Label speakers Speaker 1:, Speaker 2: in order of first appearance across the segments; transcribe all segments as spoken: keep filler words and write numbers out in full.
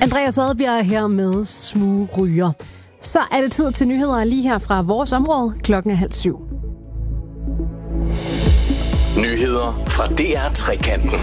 Speaker 1: Andreas Oddbjerg her med Smugryger. Så er det tid til nyheder lige her fra vores område. Klokken er halv syv.
Speaker 2: Nyheder fra D R Trekanten.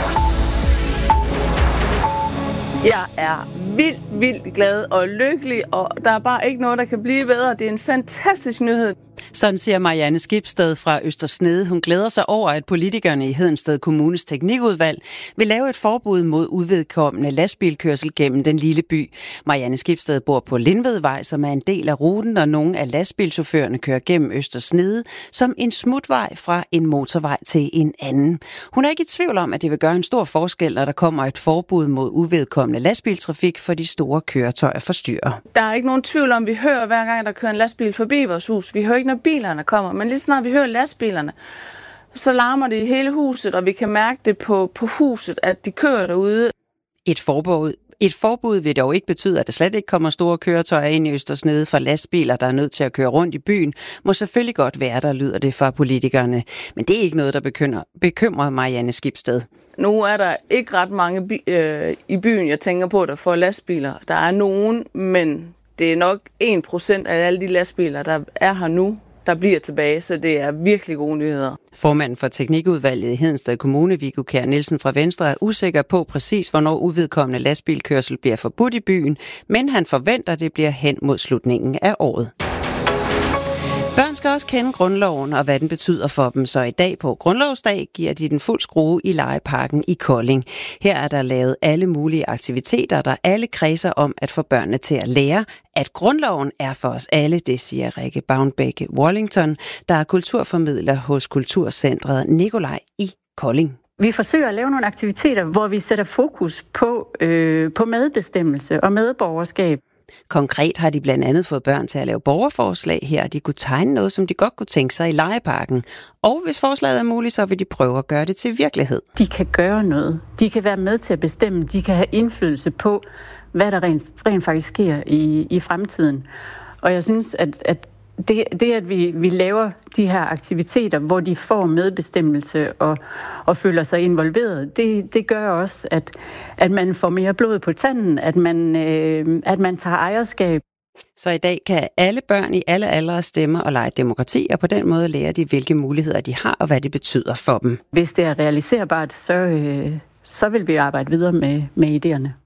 Speaker 3: Jeg er vildt, vildt glad og lykkelig, og der er bare ikke noget, der kan blive bedre. Det er en fantastisk nyhed.
Speaker 4: Sådan siger Marianne Skibsted fra Østersnede. Hun glæder sig over, at politikerne i Hedensted Kommunes teknikudvalg vil lave et forbud mod uvedkommende lastbilkørsel gennem den lille by. Marianne Skibsted bor på Lindvedvej, som er en del af ruten, og nogle af lastbilchaufførerne kører gennem Østersnede som en smutvej fra en motorvej til en anden. Hun er ikke i tvivl om, at det vil gøre en stor forskel, når der kommer et forbud mod uvedkommende lastbiltrafik, for de store køretøjer forstyrrer.
Speaker 3: Der er ikke nogen tvivl om, vi hører hver gang, der kører en lastbil forbi vores hus. Vi hører ikke, når bilerne kommer, men lige snart vi hører lastbilerne, så larmer det i hele huset, og vi kan mærke det på, på huset, at de kører derude.
Speaker 4: Et forbud, et forbud vil dog ikke betyde, at der slet ikke kommer store køretøjer ind i Østersnede, for lastbiler, der er nødt til at køre rundt i byen, må selvfølgelig godt være, der lyder det fra politikerne. Men det er ikke noget, der bekymrer, bekymrer Marianne Skibsted.
Speaker 3: Nu er der ikke ret mange bi- øh, i byen, jeg tænker på, der får lastbiler. Der er nogen, men det er nok en procent af alle de lastbiler, der er her nu, der bliver tilbage, så det er virkelig gode nyheder.
Speaker 4: Formanden for teknikudvalget i Hedensted Kommune, Viggo Kjær Nielsen fra Venstre, er usikker på præcis, hvornår uvedkommende lastbilkørsel bliver forbudt i byen, men han forventer, at det bliver hen mod slutningen af året. Børn skal også kende grundloven og hvad den betyder for dem, så i dag på Grundlovsdag giver de den fuld skrue i legeparken i Kolding. Her er der lavet alle mulige aktiviteter, der alle kredser om at få børnene til at lære, at grundloven er for os alle, det siger Rikke Baunbække Wallington, der er kulturformidler hos Kulturcentret Nikolaj i Kolding.
Speaker 5: Vi forsøger at lave nogle aktiviteter, hvor vi sætter fokus på, øh, på medbestemmelse og medborgerskab.
Speaker 4: Konkret har de blandt andet fået børn til at lave borgerforslag her, og de kunne tegne noget, som de godt kunne tænke sig i legeparken. Og hvis forslaget er muligt, så vil de prøve at gøre det til virkelighed.
Speaker 5: De kan gøre noget. De kan være med til at bestemme. De kan have indflydelse på, hvad der rent, rent faktisk sker i, i fremtiden. Og jeg synes, at, at det, det, at vi, vi laver de her aktiviteter, hvor de får medbestemmelse og, og føler sig involveret, det, det gør også, at, at man får mere blod på tanden, at man, øh, at man tager ejerskab.
Speaker 4: Så i dag kan alle børn i alle aldre stemme og lege demokrati, og på den måde lærer de, hvilke muligheder de har og hvad det betyder for dem.
Speaker 5: Hvis det er realiserbart, så, øh, så vil vi arbejde videre med, med idéerne.